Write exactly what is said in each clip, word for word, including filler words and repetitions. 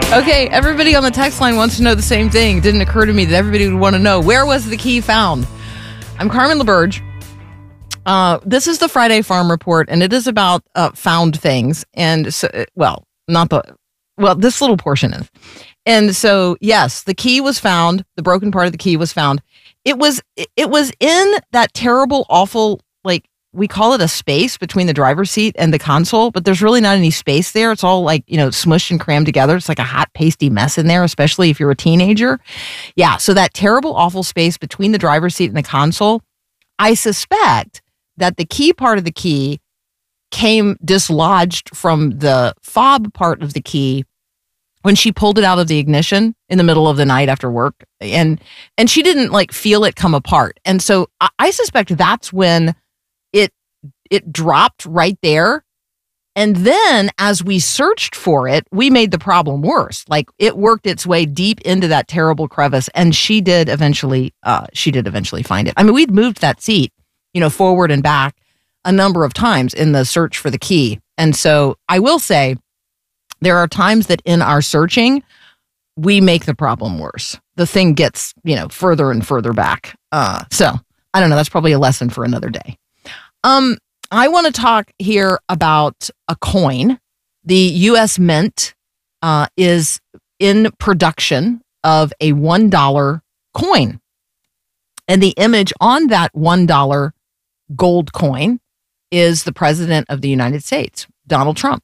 Okay, everybody on the text line wants to know the same thing. It didn't occur to me that everybody would want to know, where was the key found? I'm Carmen LaBerge. Uh, this is the Friday Farm Report, and it is about uh, found things. And so, well, not the, well, this little portion is. And so, yes, the key was found. The broken part of the key was found. It was, it was in that terrible, awful, like, we call it a space between the driver's seat and the console, but there's really not any space there. It's all like, you know, smushed and crammed together. It's like a hot, pasty mess in there, especially if you're a teenager. Yeah. So that terrible, awful space between the driver's seat and the console, I suspect that the key part of the key came dislodged from the fob part of the key when she pulled it out of the ignition in the middle of the night after work. And, and she didn't like feel it come apart. And so I, I suspect that's when It it dropped right there. And then as we searched for it, we made the problem worse. Like it worked its way deep into that terrible crevice. And she did eventually, uh, she did eventually find it. I mean, we'd moved that seat, you know, forward and back a number of times in the search for the key. And so I will say there are times that in our searching, we make the problem worse. The thing gets, you know, further and further back. Uh, so I don't know. That's probably a lesson for another day. Um, I want to talk here about a coin. The U S Mint uh, is in production of a one dollar coin. And the image on that one dollar gold coin is the President of the United States, Donald Trump.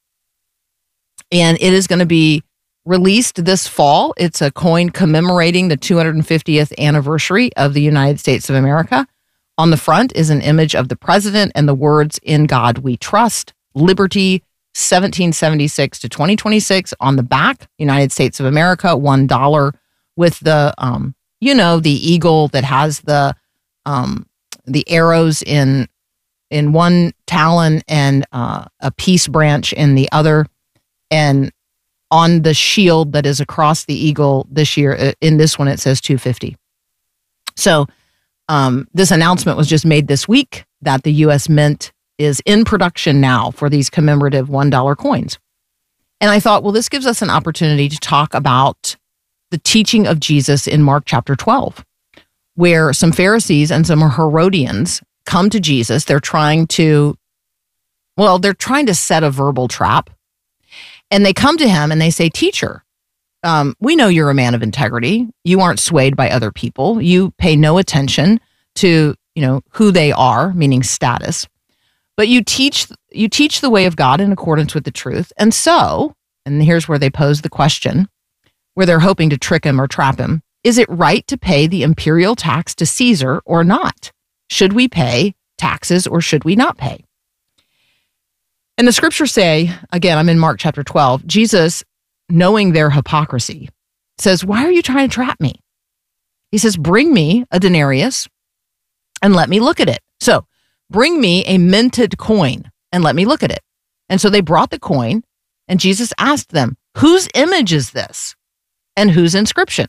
And it is going to be released this fall. It's a coin commemorating the two hundred fiftieth anniversary of the United States of America. On the front is an image of the president and the words, "In God We Trust, Liberty, seventeen seventy-six to twenty twenty-six." On the back, United States of America, one dollar, with the, um, you know, the eagle that has the um, the arrows in in one talon and uh, a peace branch in the other. And on the shield that is across the eagle this year, in this one, it says two fifty. So, Um, this announcement was just made this week that the U S Mint is in production now for these commemorative one dollar coins. And I thought, well, this gives us an opportunity to talk about the teaching of Jesus in Mark chapter twelve, where some Pharisees and some Herodians come to Jesus. They're trying to, well, they're trying to set a verbal trap. And they come to him and they say, "Teacher, Um, we know you're a man of integrity. You aren't swayed by other people. You pay no attention to, you know, who they are, meaning status. But you teach you teach the way of God in accordance with the truth. And so," and here's where they pose the question, where they're hoping to trick him or trap him, "Is it right to pay the imperial tax to Caesar or not? Should we pay taxes or should we not pay?" And the scriptures say, again, I'm in Mark chapter twelve, Jesus, knowing their hypocrisy, says, "Why are you trying to trap me?" He says, "Bring me a denarius and let me look at it." So bring me a minted coin and let me look at it. And so they brought the coin and Jesus asked them, "Whose image is this and whose inscription?"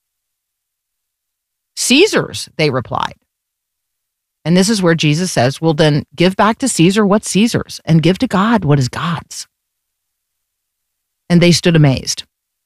"Caesar's," they replied. And this is where Jesus says, "Well, then give back to Caesar what's Caesar's and give to God what is God's." And they stood amazed.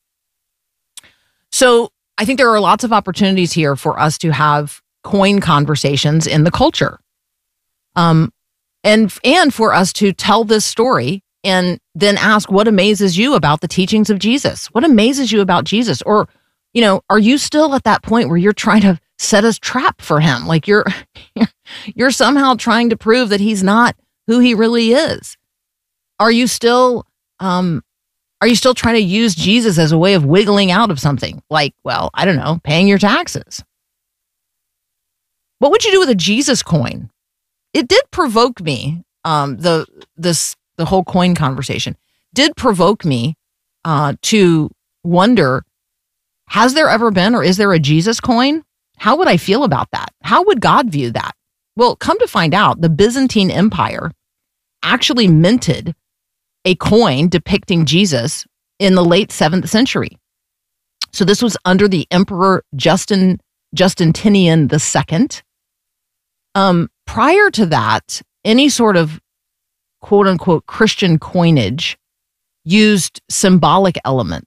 So I think there are lots of opportunities here for us to have coin conversations in the culture. Um, and, and for us to tell this story and then ask, what amazes you about the teachings of Jesus? What amazes you about Jesus? Or, you know, are you still at that point where you're trying to set a trap for him? Like you're, you're somehow trying to prove that he's not who he really is. Are you still, um, Are you still trying to use Jesus as a way of wiggling out of something? Like, well, I don't know, paying your taxes. What would you do with a Jesus coin? It did provoke me, um, the this the whole coin conversation did provoke me uh, to wonder, has there ever been or is there a Jesus coin? How would I feel about that? How would God view that? Well, come to find out, the Byzantine Empire actually minted a coin depicting Jesus in the late seventh century. So this was under the Emperor Justin Justinian the Second. Um, prior to that, any sort of quote unquote Christian coinage used symbolic elements,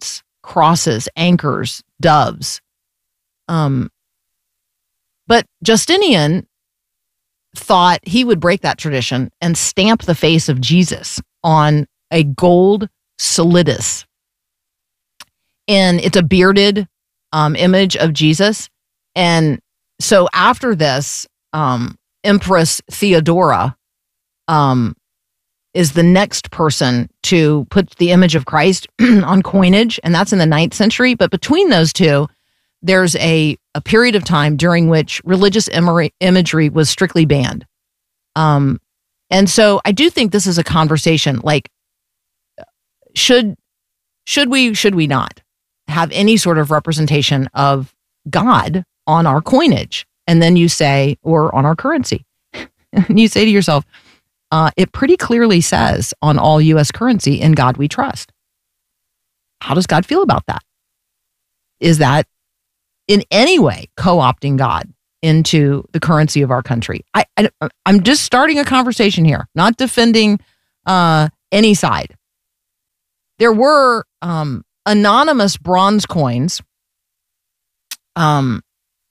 crosses, anchors, doves. Um, but Justinian thought he would break that tradition and stamp the face of Jesus on a gold solidus. And it's a bearded um, image of Jesus. And so after this, um, Empress Theodora um, is the next person to put the image of Christ on coinage, and that's in the ninth century. But between those two, there's a, a period of time during which religious imagery, imagery was strictly banned. Um, and so I do think this is a conversation, like, should should we, should we not have any sort of representation of God on our coinage? And then you say, or on our currency. And you say to yourself, uh, it pretty clearly says on all U S currency, in God we trust. How does God feel about that? Is that in any way co-opting God into the currency of our country? I, I, I'm just starting a conversation here, not defending uh, any side. There were um, anonymous bronze coins, um,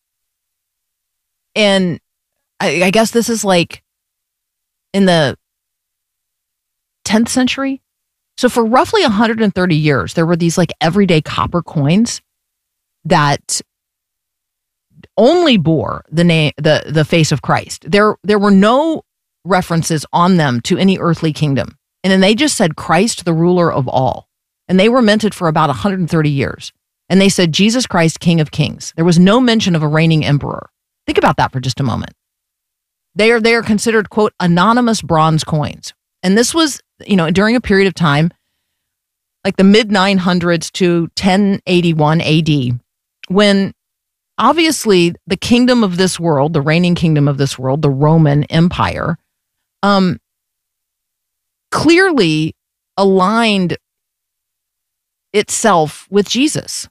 and I, I guess this is like in the tenth century. So for roughly one hundred thirty years, there were these like everyday copper coins that only bore the name, the the face of Christ. There there were no references on them to any earthly kingdom. And then they just said Christ, the ruler of all. And they were minted for about one hundred thirty years. And they said Jesus Christ, King of Kings. There was no mention of a reigning emperor. Think about that for just a moment. They are they are considered, quote, anonymous bronze coins. And this was, you know, during a period of time, like the mid nine hundreds to ten eighty-one A D, when obviously the kingdom of this world, the reigning kingdom of this world, the Roman Empire, um, clearly aligned itself with Jesus.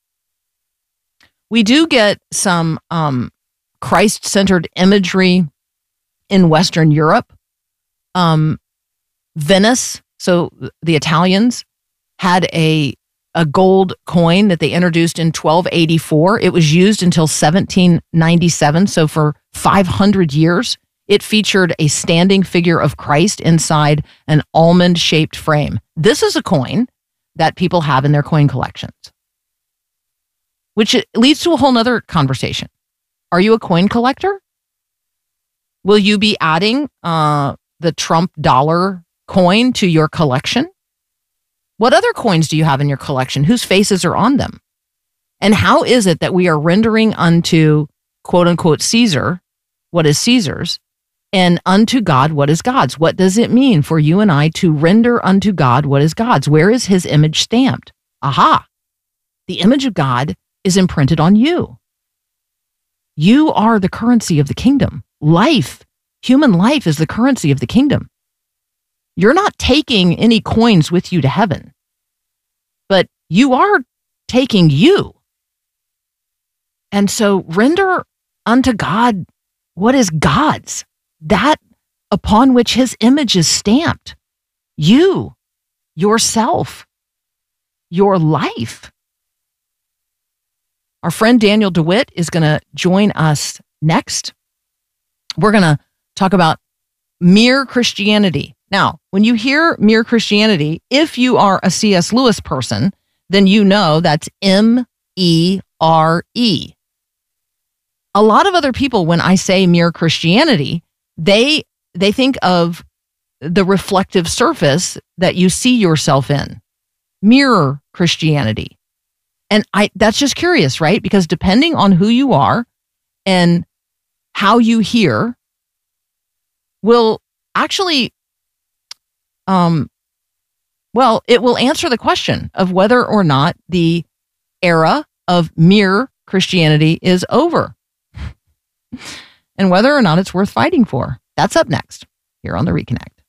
We do get some um, Christ-centered imagery in Western Europe. Um, Venice, so the Italians, had a a gold coin that they introduced in twelve eighty-four. It was used until seventeen ninety-seven, so for five hundred years. It featured a standing figure of Christ inside an almond-shaped frame. This is a coin that people have in their coin collections, which leads to a whole nother conversation. Are you a coin collector? Will you be adding uh, the Trump dollar coin to your collection? What other coins do you have in your collection? Whose faces are on them? And how is it that we are rendering unto, quote unquote, Caesar what is Caesar's, and unto God what is God's? What does it mean for you and I to render unto God what is God's? Where is his image stamped? Aha! The image of God is imprinted on you. You are the currency of the kingdom. Life, human life, is the currency of the kingdom. You're not taking any coins with you to heaven, but you are taking you. And so render unto God what is God's, that upon which his image is stamped. You, yourself, your life. Our friend Daniel DeWitt is going to join us next. We're going to talk about mere Christianity. Now, when you hear mere Christianity, if you are a C S Lewis person, then you know that's M E R E. A lot of other people, when I say mere Christianity, they they think of the reflective surface that you see yourself in. Mirror Christianity. And I that's just curious, right? Because depending on who you are and how you hear will actually Um, well, it will answer the question of whether or not the era of mere Christianity is over and whether or not it's worth fighting for. That's up next here on The Reconnect.